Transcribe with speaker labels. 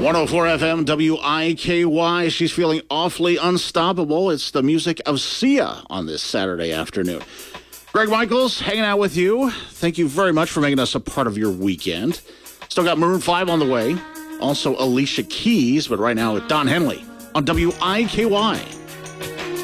Speaker 1: 104 FM WIKY. She's feeling awfully unstoppable. It's the music of Sia on this Saturday afternoon. Greg Michaels hanging out with you. Thank you very much for making us a part of your weekend. Still got Maroon 5 on the way. Also Alicia Keys, but right now with Don Henley on WIKY.